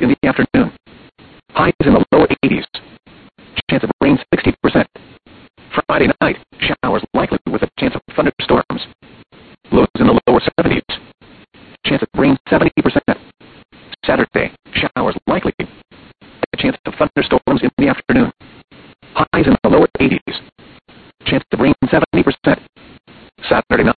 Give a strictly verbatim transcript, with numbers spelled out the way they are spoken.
in the afternoon. Highs in the lower eighties. Chance of rain sixty percent. Friday night, showers likely with a chance of thunderstorms. Lows in the lower seventies. Chance of rain seventy percent. Saturday, showers likely. A chance of thunderstorms in the afternoon. Highs in the lower eighties. Chance of rain seventy percent. Saturday